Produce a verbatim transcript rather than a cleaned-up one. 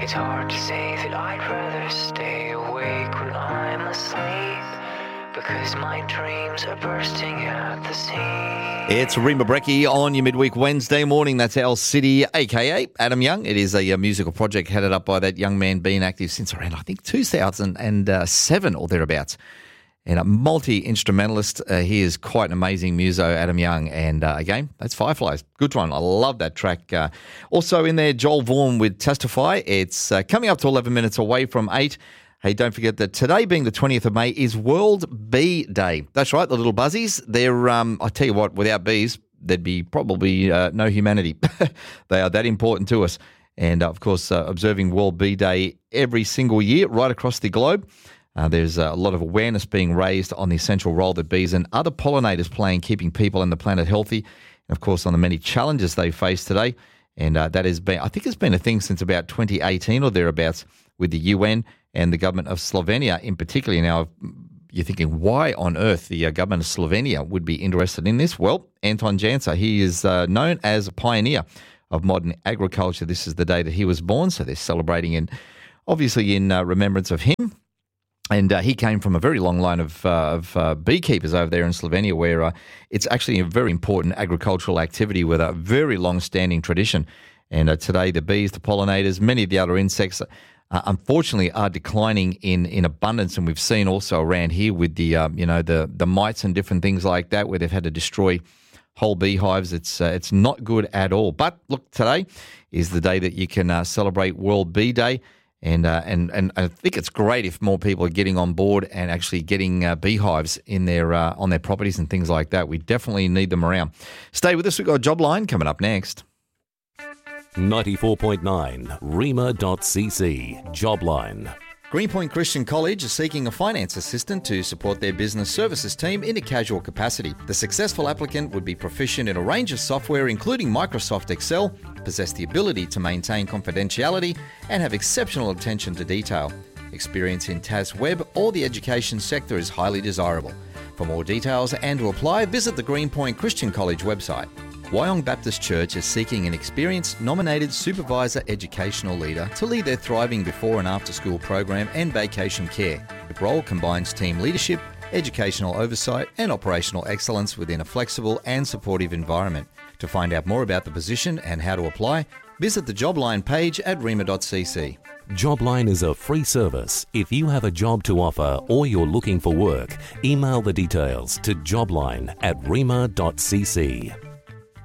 It's hard to say that I'd rather stay awake when I'm asleep, because my dreams are bursting at the seams. It's Rima Breckie on your midweek Wednesday morning. That's Al City, a k a. Adam Young. It is a, a musical project headed up by that young man, been active since around, I think, two thousand seven or thereabouts. And a multi-instrumentalist. Uh, he is quite an amazing muso, Adam Young. And uh, again, that's Fireflies. Good one. I love that track. Uh, also in there, Joel Vaughan with Testify. It's uh, coming up to eleven minutes away from eight. Hey, don't forget that today, being the twentieth of May, is World Bee Day. That's right, the little buzzies. They're, um, I tell you what, without bees, there'd be probably uh, no humanity. They are that important to us. And, uh, of course, uh, observing World Bee Day every single year right across the globe. Uh, there's a lot of awareness being raised on the essential role that bees and other pollinators play in keeping people and the planet healthy. And, of course, on the many challenges they face today. And uh, that has been, I think it's been a thing since about twenty eighteen or thereabouts with the U N and the government of Slovenia in particular. Now, you're thinking, why on earth the uh, government of Slovenia would be interested in this? Well, Anton Jansa, he is uh, known as a pioneer of modern agriculture. This is the day that he was born, so they're celebrating in, obviously in uh, remembrance of him. And uh, he came from a very long line of, uh, of uh, beekeepers over there in Slovenia, where uh, it's actually a very important agricultural activity with a very long-standing tradition. And uh, today, the bees, the pollinators, many of the other insects, uh, unfortunately, are declining in, in abundance. And we've seen also around here with the uh, you know the the mites and different things like that, where they've had to destroy whole beehives. It's uh, it's not good at all. But look, today is the day that you can uh, celebrate World Bee Day. And, uh, and and I think it's great if more people are getting on board and actually getting uh, beehives in their uh, on their properties and things like that. We definitely need them around. Stay with us. We've got a job line coming up next. ninety-four point nine Rima dot c c Jobline. Greenpoint Christian College is seeking a finance assistant to support their business services team in a casual capacity. The successful applicant would be proficient in a range of software including Microsoft Excel, possess the ability to maintain confidentiality, and have exceptional attention to detail. Experience in T A S Web or the education sector is highly desirable. For more details and to apply, visit the Greenpoint Christian College website. Wyong Baptist Church is seeking an experienced nominated supervisor educational leader to lead their thriving before and after school program and vacation care. The role combines team leadership, educational oversight and operational excellence within a flexible and supportive environment. To find out more about the position and how to apply, visit the Jobline page at rima dot c c. Jobline is a free service. If you have a job to offer or you're looking for work, email the details to jobline at rima dot c c.